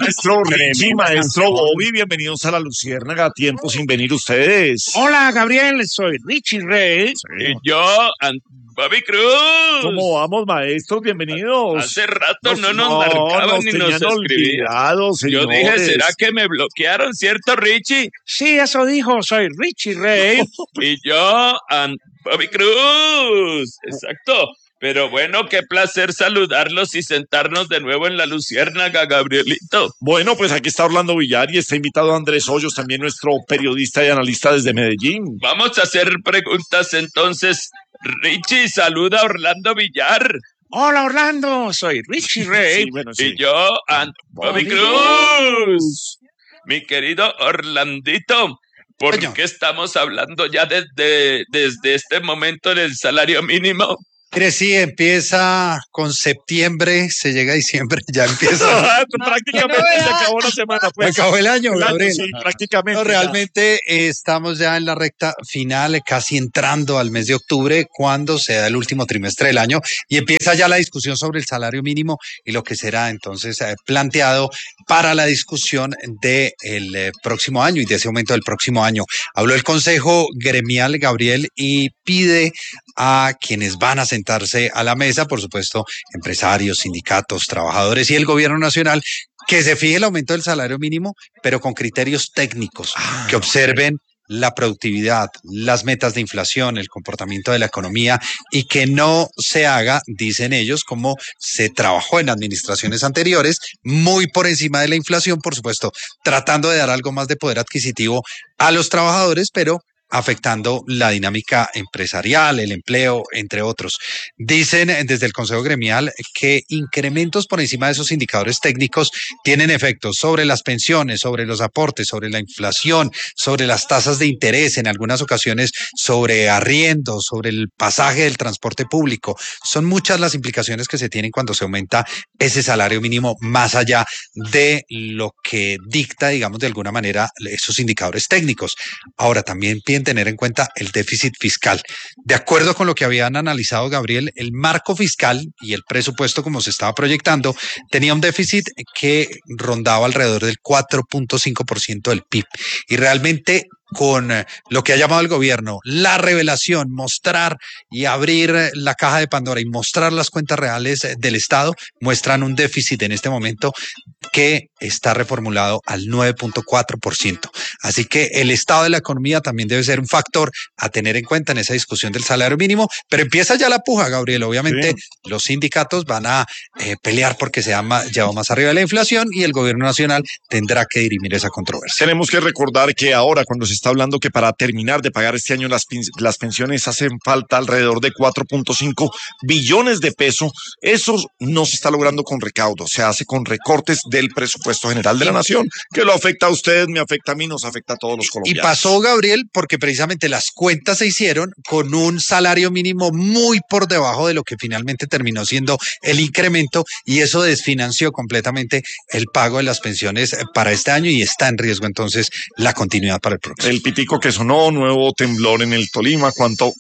Maestro Richie, maestro Bobby, bienvenidos a La Luciérnaga. Tiempo sin venir ustedes. Hola, Gabriel, soy Richie Ray. Sí. Y yo, Bobby Cruz. ¿Cómo vamos, maestros? Bienvenidos. Hace rato no nos marcaban ni nos escribían. Yo dije, ¿será que me bloquearon, cierto, Richie? Sí, eso dijo, soy Richie Ray. Y yo, Bobby Cruz. Exacto. Pero bueno, qué placer saludarlos y sentarnos de nuevo en La Luciérnaga, Gabrielito. Bueno, pues aquí está Orlando Villar y está invitado Andrés Hoyos, también nuestro periodista y analista desde Medellín. Vamos a hacer preguntas entonces. Richie, saluda a Orlando Villar. Hola, Orlando, soy Richie Ray. Sí, bueno, sí. Y yo, Bobby Cruz. Mi querido Orlandito, ¿por qué estamos hablando ya desde este momento del salario mínimo? Mire, sí, empieza con septiembre, se llega a diciembre, ya empieza. Prácticamente se acabó la semana. Pues. Se acabó el año, Gabriel. Sí, prácticamente. No, realmente estamos ya en la recta final, casi entrando al mes de octubre, cuando se da el último trimestre del año y empieza ya la discusión sobre el salario mínimo y lo que será entonces planteado para la discusión del próximo año y de ese aumento del próximo año. Habló el Consejo Gremial, Gabriel, y pide a quienes van a sentarse a la mesa, por supuesto, empresarios, sindicatos, trabajadores y el gobierno nacional, que se fije el aumento del salario mínimo, pero con criterios técnicos, que observen la productividad, las metas de inflación, el comportamiento de la economía y que no se haga, dicen ellos, como se trabajó en administraciones anteriores, muy por encima de la inflación, por supuesto, tratando de dar algo más de poder adquisitivo a los trabajadores, pero afectando la dinámica empresarial, el empleo, entre otros. Dicen desde el Consejo Gremial que incrementos por encima de esos indicadores técnicos tienen efectos sobre las pensiones, sobre los aportes, sobre la inflación, sobre las tasas de interés, en algunas ocasiones sobre arriendos, sobre el pasaje del transporte público. Son muchas las implicaciones que se tienen cuando se aumenta ese salario mínimo más allá de lo que dicta, digamos, de alguna manera esos indicadores técnicos. Ahora, también tener en cuenta el déficit fiscal. De acuerdo con lo que habían analizado, Gabriel, el marco fiscal y el presupuesto como se estaba proyectando tenía un déficit que rondaba alrededor del 4.5% del PIB y realmente con lo que ha llamado el gobierno, la revelación, mostrar y abrir la caja de Pandora y mostrar las cuentas reales del Estado, muestran un déficit en este momento que está reformulado al 9.4%. Así que el estado de la economía también debe ser un factor a tener en cuenta en esa discusión del salario mínimo, pero empieza ya la puja, Gabriel. Obviamente los sindicatos van a pelear porque se ha llevado más arriba la inflación y el gobierno nacional tendrá que dirimir esa controversia. Tenemos que recordar que ahora cuando se está hablando que para terminar de pagar este año las pensiones hacen falta alrededor de 4.5 billones de pesos, eso no se está logrando con recaudo, se hace con recortes del presupuesto general de la nación, que lo afecta a ustedes, me afecta a mí, nos afecta a todos los colombianos. Y pasó, Gabriel, porque precisamente las cuentas se hicieron con un salario mínimo muy por debajo de lo que finalmente terminó siendo el incremento y eso desfinanció completamente el pago de las pensiones para este año y está en riesgo entonces la continuidad para el próximo. El pitico que sonó, nuevo temblor en el Tolima,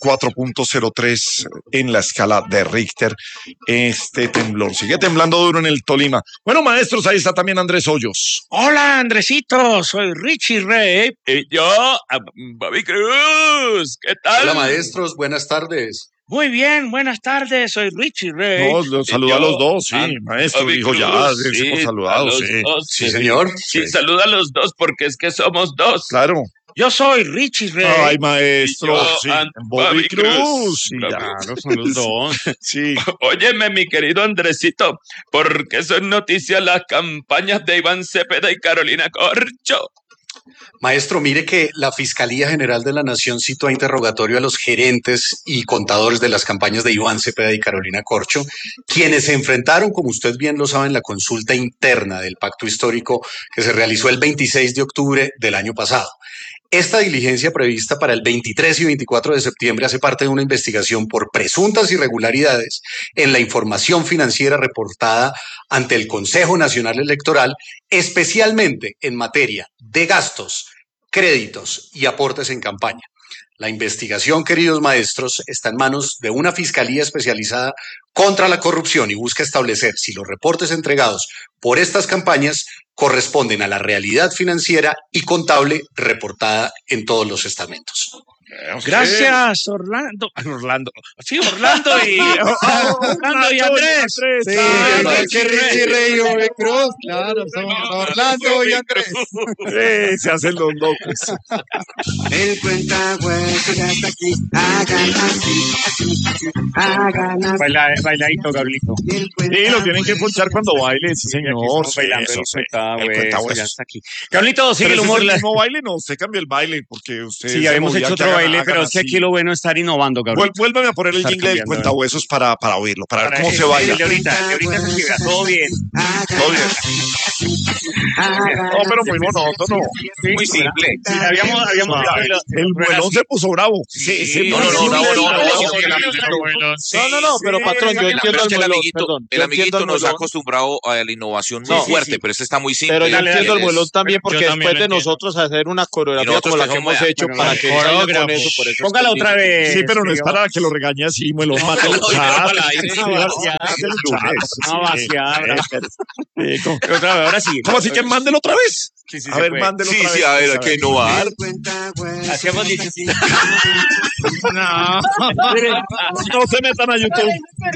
4.03 en la escala de Richter. Este temblor sigue temblando duro en el Tolima. Bueno, maestros, ahí está también Andrés Hoyos. Hola, Andresito, soy Richie Ray. Y yo, Bobby Cruz. ¿Qué tal? Hola, maestros, buenas tardes. Muy bien, buenas tardes, soy Richie Ray. No, los saluda a los dos, sí, maestro, Bobby dijo Cruz, ya, sí, hemos saludado, sí. Sí, señor. Sí, saluda a los dos porque es que somos dos. Claro. Yo soy Richie Ray. Ay, maestro, yo, sí. Bobby Cruz. Sí, claro, son los dos. Sí. Óyeme, mi querido Andresito, ¿por qué son noticias las campañas de Iván Cepeda y Carolina Corcho? Maestro, mire que la Fiscalía General de la Nación citó a interrogatorio a los gerentes y contadores de las campañas de Iván Cepeda y Carolina Corcho, quienes se enfrentaron, como usted bien lo sabe, en la consulta interna del pacto histórico que se realizó el 26 de octubre del año pasado. Esta diligencia prevista para el 23 y 24 de septiembre hace parte de una investigación por presuntas irregularidades en la información financiera reportada ante el Consejo Nacional Electoral, especialmente en materia de gastos, créditos y aportes en campaña. La investigación, queridos maestros, está en manos de una fiscalía especializada contra la corrupción y busca establecer si los reportes entregados por estas campañas corresponden a la realidad financiera y contable reportada en todos los estamentos. Gracias, Orlando. Sí, Orlando y Andrés. Sí, Claro, que Richie Rey y Ove Cruz, claro, somos Orlando y Andrés. Sí, se hacen los locos. El cuentahueso ya está aquí. Hagan así, hagan así. Bailadito, Gablito. Sí, lo tienen que ponchar cuando baile, sí, señor. Estamos bailando Eso, el sí. cuentahueso, El cuentahueso. ya está aquí. Gablito, sigue Pero el ese humor. es el mismo baile, no, usted cambió el baile porque usted. Sí, se habíamos movía hecho que otro hagan- baile, hagan pero es que así. aquí lo bueno es estar innovando, Gablito. Vuélvame a poner el Estar jingle del cambiando, cuentahuesos para oírlo, para ver cómo se El baila. de ahorita se escribirá, todo bien. Todo bien. No, pero muy monótono. Muy simple. Sí, habíamos El vuelón se puso bravo. Sí, No, pero patrón, yo entiendo es que el el muelón, amiguito, perdón. el Yo amiguito entiendo el nos ha muelón, acostumbrado a la innovación muy No, fuerte, pero este está muy simple. pero yo Dale, entiendo el Es- muelón también porque Yo también después de lo entiendo. nosotros hacer una Y coreografía nosotros como la que que hemos somos hecho bueno, para que salga coreógrafos. con eso, por eso Póngala está otra vez. Sí, pero no es para que lo regañe así, me lo mate el chat. No, vaciar. Otra vez, ahora sí. ¿Cómo así que mándelo otra vez? Sí, sí, A se ver, puede. mándelo Sí, otra sí, vez. a ver, pues, hay que innovar. El cuentahueso. Así hemos dicho, sí. No, no se metan a YouTube.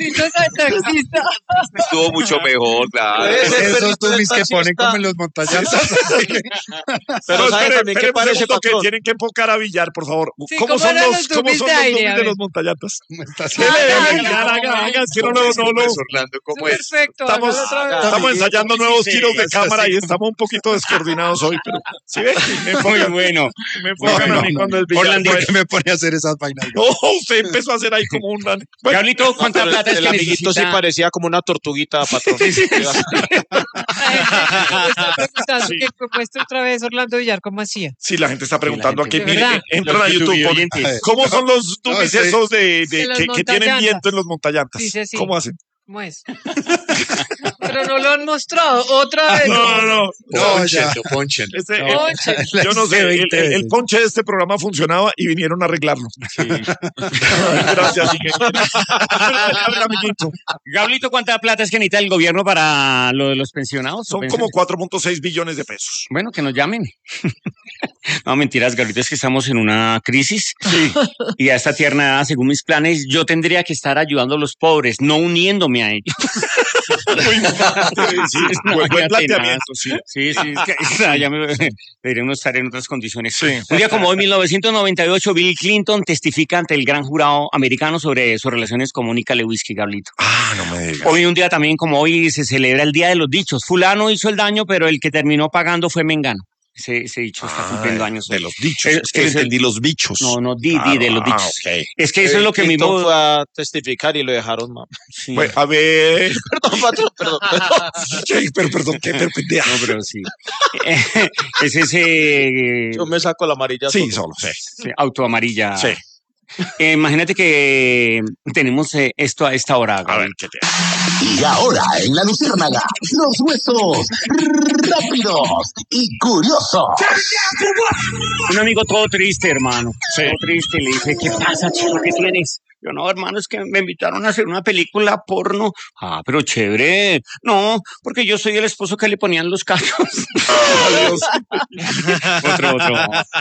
Estuvo mucho mejor, claro. Esos tumis que ponen como en los montañazos. Pero ¿sabe espere, también qué espere un parece, segundo, que patrón? tienen que enfocar a Villar, por favor. Sí, ¿Cómo ¿cómo son eran los los tumis de aire? tumis A de ver. los montañatas? Así. Haga, es que no, Orlando, ¿cómo es? Perfecto, estamos, hágalo otra vez. estamos ensayando nuevos sí, giros de es cámara así. y estamos un poquito descoordinados hoy, pero ¿sí ve? Me Muy enfocan, bueno. me enfocan a mí cuando el Villar. Orlando, pues, ¿Qué me pone a hacer esas vainas? no, usted empezó a hacer ahí como un... Bueno, Gablito, ¿cuánta Pero plata es el que amiguito sí necesita? parecía como una tortuguita, patrón. Está preguntando Sí. que propuesta otra vez Orlando Villar, ¿cómo hacía? sí, la gente está preguntando aquí. gente- ¿De Mire, verdad? entran a Los YouTube. oyentes. ¿Cómo son los tumis sí. esos De los que tienen montallantas. viento en los montallantas? Dice así. ¿Cómo hacen? ¿Cómo es? Pero no lo han mostrado. Otra vez. No. No, ya. Ponchen. Ponche. Yo no sé, el ponche de este programa funcionaba y vinieron a arreglarlo. Gracias, A ver, amiguito. Gablito, ¿cuánta plata es que necesita el gobierno para lo de los pensionados? Son como 4.6 billones de pesos. Bueno, que nos llamen. No, mentiras, Gablito, es que estamos en una crisis. Y a esta tierna edad, según mis planes, yo tendría que estar ayudando a los pobres, no uniéndome a ellos. Sí, No, buen qué planteamiento, sí. Sí, es que ya deberíamos estar en otras condiciones. Sí. Un día como hoy, 1998, Bill Clinton testifica ante el gran jurado americano sobre sus relaciones con Mónica Lewinsky, Gablito. Ah, no me digas. Hoy, un día también como hoy, se celebra el Día de los Dichos. Fulano hizo el daño, pero el que terminó pagando fue Mengano. Ese dicho está cumpliendo años. De hoy. los dichos. Es que que es el- entendí los bichos. No, di de los dichos. Ok. Es que eso es lo que Clinton mismo... fue a testificar y lo dejaron mal. Sí. Bueno, a ver. Perdón, patrón, perdón. Pero perdón, qué pendeja. No, pero sí. Es ese Yo me saco la amarilla. Sí, solo. solo, sí. autoamarilla. Sí. Imagínate que tenemos esto a esta hora. A Gaby. ver, ¿qué te... Y ahora en la Luciérnaga, los huesos rápidos y curiosos. Un amigo todo triste, hermano. Todo triste. Le dice, ¿qué pasa, chico? ¿Qué tienes? Yo, no, hermano, es que me invitaron a hacer una película porno. Ah, pero chévere. No, porque yo soy el esposo que le ponían los cachos. Otro.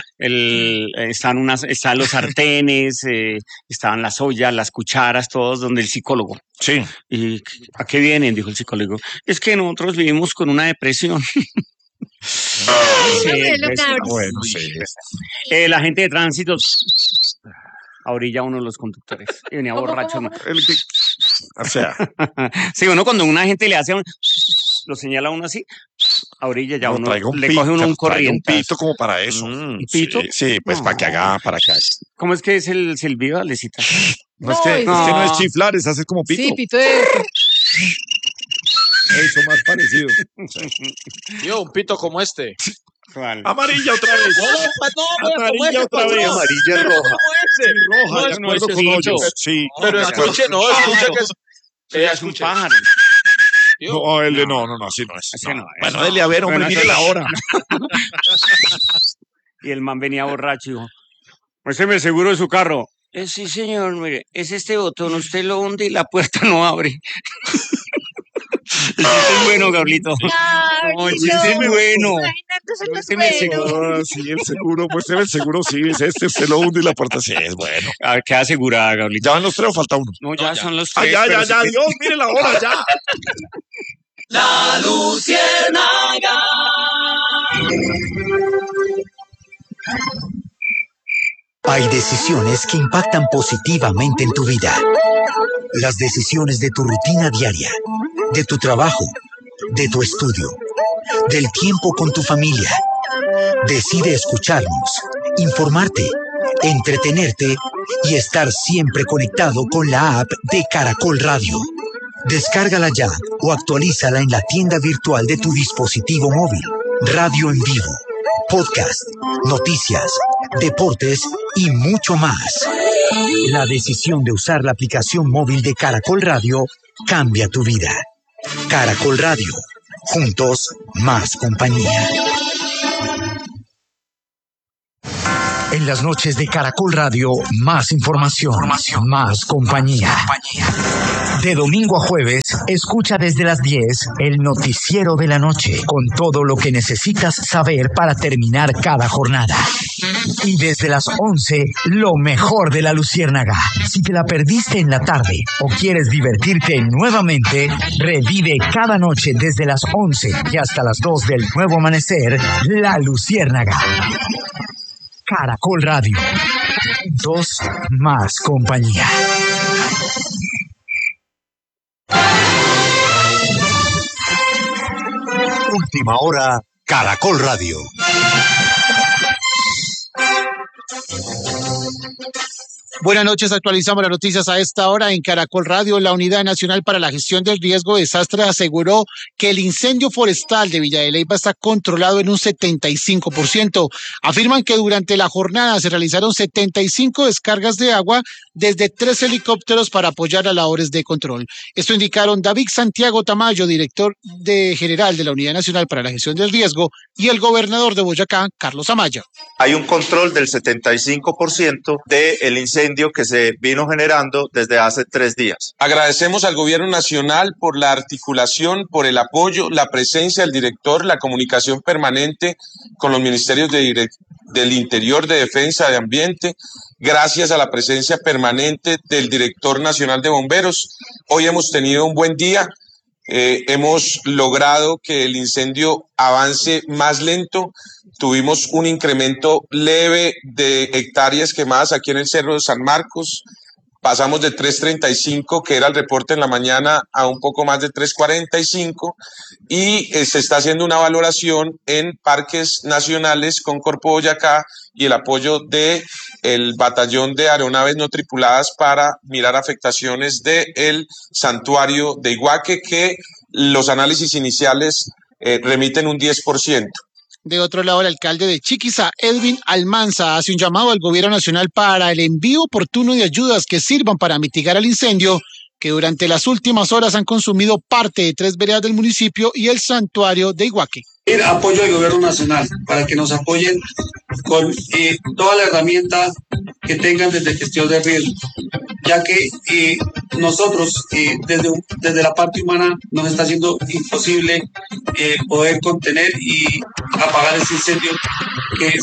Están los sartenes, estaban las ollas, las cucharas, todos donde el psicólogo. Sí. ¿Y a qué vienen? Dijo el psicólogo. Es que nosotros vivimos con una depresión. Sí, depresión. Bueno, sí. La gente de tránsito a orilla uno de los conductores. Y venía borracho. ¿no? O sea, Sí, uno cuando una gente le hace lo señala a uno así, a orilla ya no, uno traigo un le pito, coge uno un traigo corriente. un pito como para eso. ¿Un pito? Sí, pues No. para que haga. ¿Cómo es que es el silbido, Alecita? No, es que no es chiflar, es hacer como pito. Sí, pito de... Eso más parecido. Yo, un pito como este. ¿Cuál? Amarilla otra vez. Amarilla otra vez. Amarilla roja. Sí, roja, No, de acuerdo es con mucho. Hoyos. Sí. Pero de acuerdo. escuche, que es. Es un pájaro. No, el de no, así no es. Ese no es. Bueno, dele a ver, hombre, Bueno, mire la hora. Y el man venía borracho y dijo, muéstreme el seguro de su carro. Sí, señor, mire, es este botón, usted lo hunde y la puerta no abre. chiste es bueno, Gablito. No, el chiste es muy bueno. Sí, el seguro, pues el seguro sí, es este, usted lo hunde y la puerta sí, es bueno. A ver, queda asegurada, Gablito. ¿Ya van los 3 o falta uno? No, ya son los Ah, 3. ya, pero ya, sí que- Dios, mire la hora, ya. La Luciérnaga. Hay decisiones que impactan positivamente en tu vida. Las decisiones de tu rutina diaria, de tu trabajo, de tu estudio, del tiempo con tu familia. Decide escucharnos, informarte, entretenerte y estar siempre conectado con la app de Caracol Radio. Descárgala ya o actualízala en la tienda virtual de tu dispositivo móvil. Radio en vivo, podcast, noticias, deportes y mucho más. La decisión de usar la aplicación móvil de Caracol Radio cambia tu vida. Caracol Radio. Juntos, más compañía. En las noches de Caracol Radio, más información, más compañía. De domingo a jueves, escucha desde las 10 el noticiero de la noche, con todo lo que necesitas saber para terminar cada jornada. Y desde las 11, lo mejor de la Luciérnaga. Si te la perdiste en la tarde o quieres divertirte nuevamente, revive cada noche desde las 11 y hasta las 2 del nuevo amanecer, la Luciérnaga. Caracol Radio. Dos más compañía. Última hora, Caracol Radio. Buenas noches, actualizamos las noticias a esta hora en Caracol Radio. La Unidad Nacional para la Gestión del Riesgo de Desastres aseguró que el incendio forestal de Villa de Leyva está controlado en un 75%. Afirman que durante la jornada se realizaron 75 descargas de agua desde 3 helicópteros para apoyar a labores de control. Esto indicaron David Santiago Tamayo, director general de la Unidad Nacional para la Gestión del Riesgo, y el gobernador de Boyacá, Carlos Amaya. Hay un control del 75% del incendio que se vino generando desde hace 3 días. Agradecemos al Gobierno Nacional por la articulación, por el apoyo, la presencia del director, la comunicación permanente con los ministerios del Interior, de Defensa, de Ambiente. Gracias a la presencia permanente del director nacional de bomberos. Hoy hemos tenido un buen día. Hemos logrado que el incendio avance más lento. Tuvimos un incremento leve de hectáreas quemadas aquí en el Cerro de San Marcos. Pasamos de 335, que era el reporte en la mañana, a un poco más de 345, y se está haciendo una valoración en parques nacionales con Corpo Boyacá y el apoyo de el batallón de aeronaves no tripuladas para mirar afectaciones del santuario de Iguaque, que los análisis iniciales remiten un 10%. De otro lado, el alcalde de Chiquiza, Edwin Almanza, hace un llamado al gobierno nacional para el envío oportuno de ayudas que sirvan para mitigar el incendio que durante las últimas horas han consumido parte de 3 veredas del municipio y el santuario de Iguaque. El apoyo del gobierno nacional para que nos apoyen con toda la herramienta que tengan desde gestión de riesgo, ya que nosotros desde la parte humana nos está haciendo imposible poder contener y apagar ese incendio que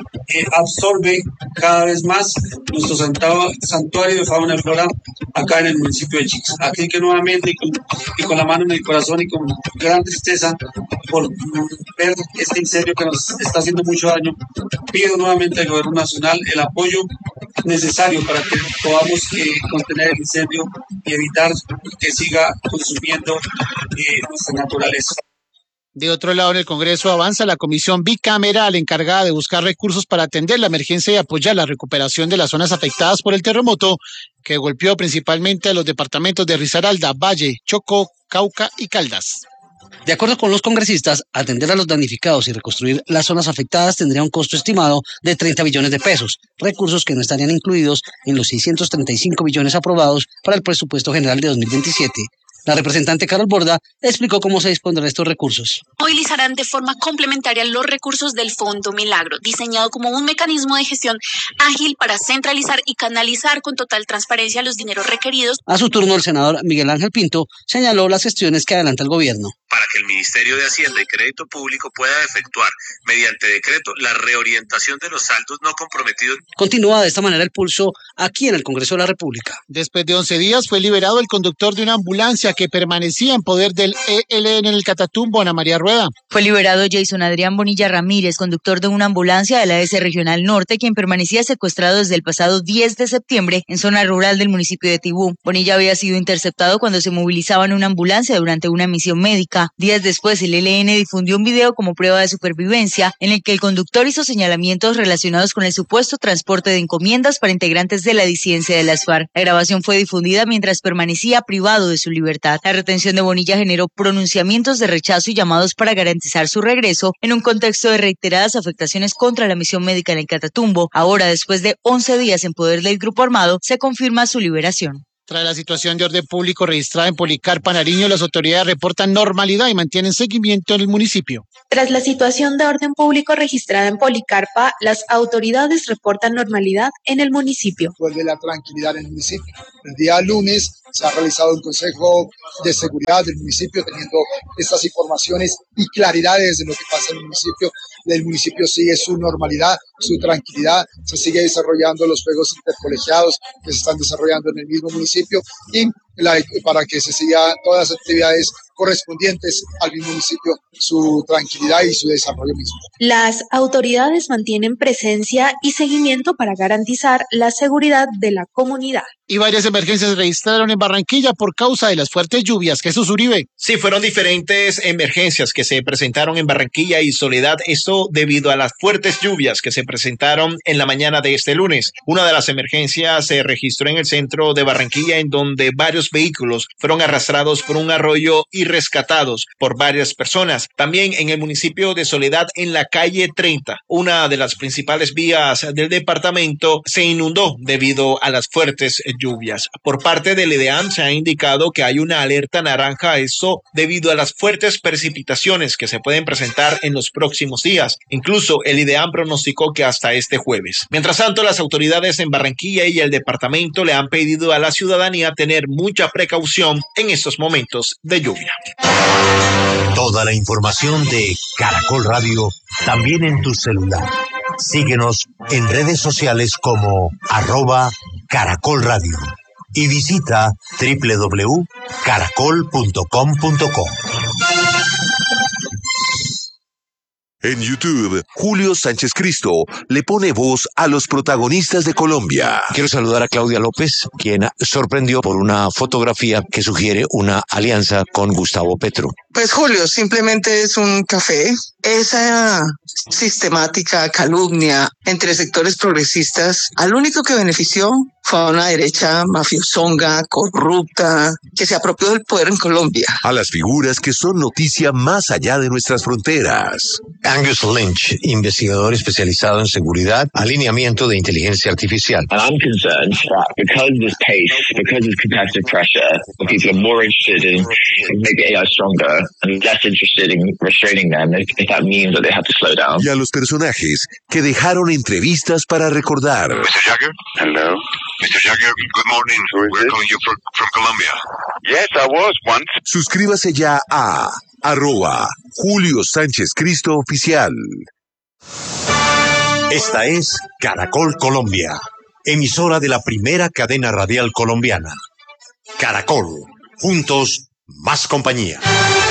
absorbe cada vez más nuestro santuario de fauna y flora acá en el municipio de Chiquiza. Así que nuevamente y con la mano en el corazón y con gran tristeza por ver este incendio que nos está haciendo mucho daño, pido nuevamente al gobierno nacional el apoyo necesario para que podamos contener el incendio y evitar que siga consumiendo nuestra naturaleza. De otro lado, en el Congreso avanza la comisión bicameral encargada de buscar recursos para atender la emergencia y apoyar la recuperación de las zonas afectadas por el terremoto que golpeó principalmente a los departamentos de Risaralda, Valle, Chocó, Cauca y Caldas. De acuerdo con los congresistas, atender a los damnificados y reconstruir las zonas afectadas tendría un costo estimado de 30 billones de pesos, recursos que no estarían incluidos en los 635 billones aprobados para el presupuesto general de 2027. La representante Carol Borda explicó cómo se dispondrán estos recursos. Movilizarán de forma complementaria los recursos del Fondo Milagro, diseñado como un mecanismo de gestión ágil para centralizar y canalizar con total transparencia los dineros requeridos. A su turno, el senador Miguel Ángel Pinto señaló las gestiones que adelanta el gobierno. Para que el Ministerio de Hacienda y Crédito Público pueda efectuar, mediante decreto, la reorientación de los saldos no comprometidos. Continúa de esta manera el pulso aquí en el Congreso de la República. Después de 11 días fue liberado el conductor de una ambulancia que permanecía en poder del ELN en el Catatumbo, Ana María Rueda. Fue liberado Jason Adrián Bonilla Ramírez, conductor de una ambulancia de la AS Regional Norte, quien permanecía secuestrado desde el pasado 10 de septiembre en zona rural del municipio de Tibú. Bonilla había sido interceptado cuando se movilizaba en una ambulancia durante una misión médica. Días después, el ELN difundió un video como prueba de supervivencia en el que el conductor hizo señalamientos relacionados con el supuesto transporte de encomiendas para integrantes de la disidencia de las FARC. La grabación fue difundida mientras permanecía privado de su libertad. La retención de Bonilla generó pronunciamientos de rechazo y llamados para garantizar su regreso en un contexto de reiteradas afectaciones contra la misión médica en el Catatumbo. Ahora, después de 11 días en poder del grupo armado, se confirma su liberación. Tras la situación de orden público registrada en Policarpa, Nariño, las autoridades reportan normalidad y mantienen seguimiento en el municipio. Tras la situación de orden público registrada en Policarpa, las autoridades reportan normalidad en el municipio. Vuelve la tranquilidad en el municipio. El día lunes se ha realizado un consejo de seguridad del municipio teniendo estas informaciones y claridades de lo que pasa en el municipio. El municipio sigue su normalidad, su tranquilidad, se sigue desarrollando los juegos intercolegiados que se están desarrollando en el mismo municipio y para que se sigan todas las actividades correspondientes al mismo municipio, su tranquilidad y su desarrollo mismo. Las autoridades mantienen presencia y seguimiento para garantizar la seguridad de la comunidad. Y varias emergencias se registraron en Barranquilla por causa de las fuertes lluvias. Jesús Uribe. Sí, fueron diferentes emergencias que se presentaron en Barranquilla y Soledad, esto debido a las fuertes lluvias que se presentaron en la mañana de este lunes. Una de las emergencias se registró en el centro de Barranquilla, en donde varios vehículos fueron arrastrados por un arroyo y rescatados por varias personas. También en el municipio de Soledad, en la calle 30, una de las principales vías del departamento se inundó debido a las fuertes lluvias. Por parte del IDEAM se ha indicado que hay una alerta naranja, eso debido a las fuertes precipitaciones que se pueden presentar en los próximos días. Incluso el IDEAM pronosticó que hasta este jueves. Mientras tanto, las autoridades en Barranquilla y el departamento le han pedido a la ciudadanía tener mucha precaución en estos momentos de lluvia. Toda la información de Caracol Radio también en tu celular. Síguenos en redes sociales como @Caracol Radio y visita www.caracol.com.co. En YouTube, Julio Sánchez Cristo le pone voz a los protagonistas de Colombia. Quiero saludar a Claudia López, quien sorprendió por una fotografía que sugiere una alianza con Gustavo Petro. Pues Julio, simplemente es un café. Esa sistemática calumnia entre sectores progresistas, al único que benefició fue a una derecha mafiosonga, corrupta, que se apropió del poder en Colombia. A las figuras que son noticia más allá de nuestras fronteras. Angus Lynch, investigador especializado en seguridad, alineamiento de inteligencia artificial. And I'm concerned that because of this pace, because of competitive pressure, people are more interested in making AI stronger and less interested in restraining them if that means that they have to slow down. Y a los personajes que dejaron entrevistas para recordar. Mr. Jagger? Hello. Mr. Jagger, good morning. We're calling you from Colombia. Yes, I was once. Suscríbase ya a @Julio Sánchez Cristo Oficial. Esta es Caracol Colombia, emisora de la primera cadena radial colombiana. Caracol, juntos, más compañía.